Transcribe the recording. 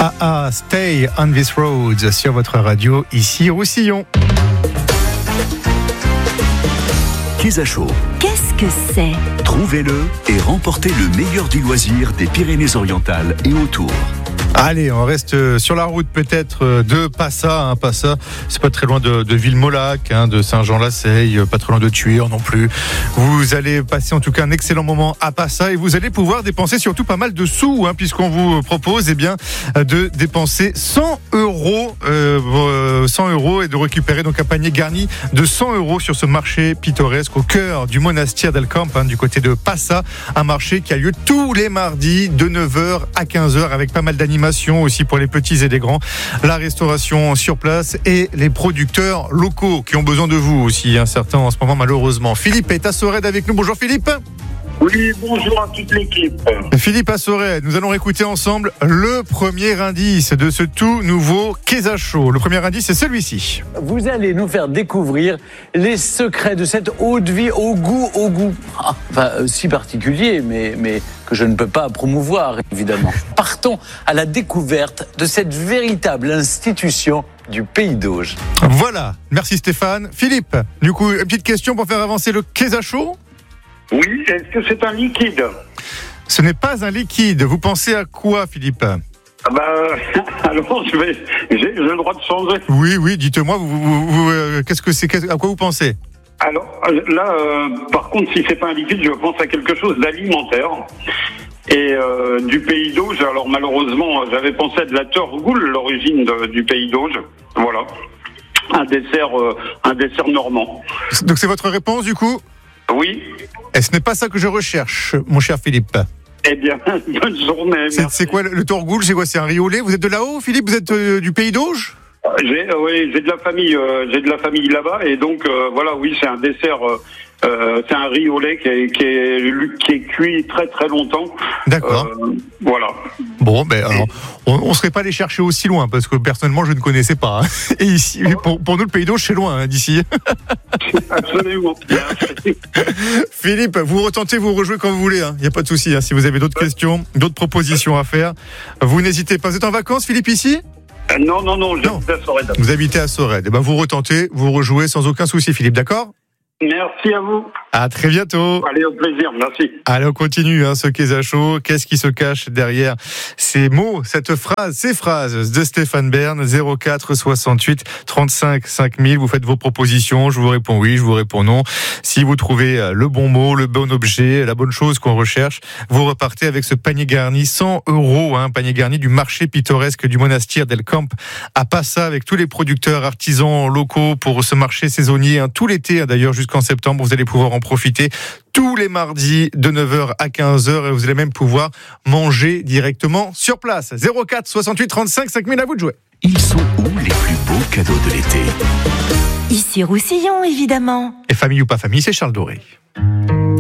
Stay on this road sur votre radio, ici Roussillon. Kézachos. Qu'est-ce que c'est ? Trouvez-le et remportez le meilleur du loisir des Pyrénées-Orientales et autour. Allez, on reste sur la route peut-être de Passa. Passa, c'est pas très loin de Villemolac, de Saint-Jean-la-Seille, pas très loin de Thuir non plus. Vous allez passer en tout cas un excellent moment à Passa et vous allez pouvoir dépenser surtout pas mal de sous, puisqu'on vous propose de dépenser 100 euros et de récupérer donc un panier garni de 100 euros sur ce marché pittoresque au cœur du monastère del Camp, du côté de Passa. Un marché qui a lieu tous les mardis de 9h à 15h avec pas mal d'animations aussi pour les petits et les grands, la restauration sur place et les producteurs locaux qui ont besoin de vous aussi, certains en ce moment malheureusement. Philippe est à Sorède avec nous. Bonjour Philippe. Oui, bonjour à toute l'équipe. Philippe à Sorède, nous allons écouter ensemble le premier indice de ce tout nouveau Kézachos. Le premier indice, c'est celui-ci. Vous allez nous faire découvrir les secrets de cette eau de vie au goût si particulier, mais que je ne peux pas promouvoir, évidemment. Partons à la découverte de cette véritable institution du Pays d'Auge. Voilà, merci Stéphane. Philippe, du coup, une petite question pour faire avancer le Kézachos. Oui, est-ce que c'est un liquide ? Ce n'est pas un liquide. Vous pensez à quoi, Philippe ? Alors, j'ai le droit de changer. Oui, dites-moi, qu'est-ce que c'est ? À quoi vous pensez ? Alors, là, par contre, si c'est pas un liquide, je pense à quelque chose d'alimentaire. Et du Pays d'Auge. Alors, malheureusement, j'avais pensé à de la torgoule, l'origine du Pays d'Auge. Voilà. Un dessert normand. Donc, c'est votre réponse, du coup ? Oui. Et ce n'est pas ça que je recherche, mon cher Philippe. Eh bien, bonne journée. C'est quoi le torgoule ? C'est quoi ? C'est un riz au lait ? Vous êtes de là-haut, Philippe ? Vous êtes du Pays d'Auge ? J'ai de la famille là-bas et donc voilà, oui, c'est un dessert. C'est un riz au lait qui est cuit très très longtemps. D'accord. Voilà. Bon, alors, on serait pas allé chercher aussi loin parce que personnellement je ne connaissais pas. Et ici, pour nous le Pays d'Auge c'est loin d'ici. Absolument. Philippe, vous retentez, vous rejouez quand vous voulez. Il n'y a pas de souci. Si vous avez d'autres questions, d'autres propositions à faire, vous n'hésitez pas. Vous êtes en vacances, Philippe, ici ? Non, j'habite à Sorède. Vous habitez à Sorède. Vous retentez, vous rejouez sans aucun souci, Philippe, d'accord ? Merci à vous. À très bientôt. Allez, au plaisir, merci. Allez, on continue ce Kézachos. Qu'est-ce qui se cache derrière ces mots, ces phrases de Stéphane Bern, 04 68 35 5000. Vous faites vos propositions, je vous réponds oui, je vous réponds non. Si vous trouvez le bon mot, le bon objet, la bonne chose qu'on recherche, vous repartez avec ce panier garni, 100 euros, panier garni du marché pittoresque du monastère del Camp à Passa, avec tous les producteurs artisans locaux pour ce marché saisonnier, tout l'été d'ailleurs jusqu'en septembre. Vous allez pouvoir en profiter tous les mardis de 9h à 15h et vous allez même pouvoir manger directement sur place. 04 68 35 5000, à vous de jouer. Ils sont où les plus beaux cadeaux de l'été ? Ici Roussillon, évidemment. Et famille ou pas famille, c'est Charles Doré.